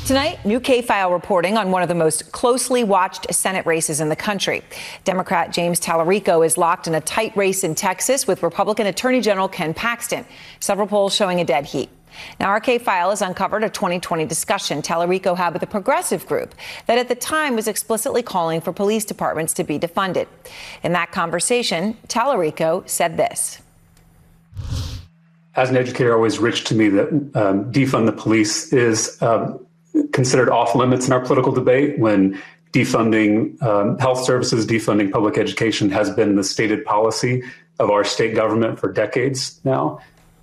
Tonight, new K-File reporting on one of the most closely watched Senate races in the country. Democrat James Talarico is locked in a tight race in Texas with Republican Attorney General Ken Paxton. Several polls showing a dead heat. Now, our K-File has uncovered a 2020 discussion Talarico had with a progressive group that at the time was explicitly calling for police departments to be defunded. In that conversation, Talarico said this. As an educator, always rich to me that defund the police is considered off limits in our political debate when defunding health services, defunding public education has been the stated policy of our state government for decades now.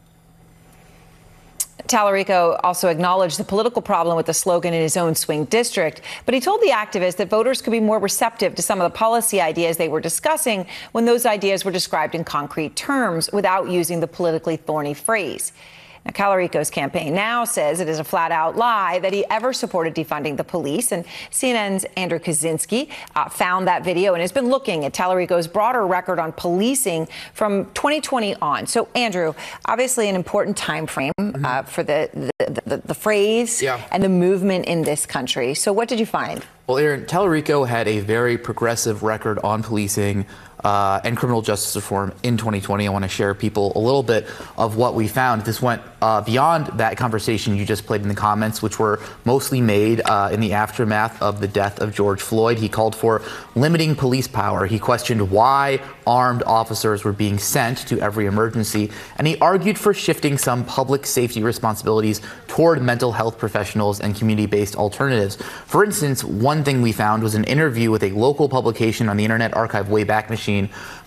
Talarico also acknowledged the political problem with the slogan in his own swing district, but he told the activist that voters could be more receptive to some of the policy ideas they were discussing when those ideas were described in concrete terms without using the politically thorny phrase. Now, Talarico's campaign now says it is a flat-out lie that he ever supported defunding the police. And CNN's Andrew Kaczynski found that video and has been looking at Talarico's broader record on policing from 2020 on. So, Andrew, obviously an important time frame for the phrase and the movement in this country. So what did you find? Well, Aaron, Talarico had a very progressive record on policing and criminal justice reform in 2020. I want to share people a little bit of what we found. This went beyond that conversation you just played in the comments, which were mostly made in the aftermath of the death of George Floyd. He called for limiting police power. He questioned why armed officers were being sent to every emergency, and he argued for shifting some public safety responsibilities toward mental health professionals and community-based alternatives. For instance, one thing we found was an interview with a local publication on the Internet Archive Wayback Machine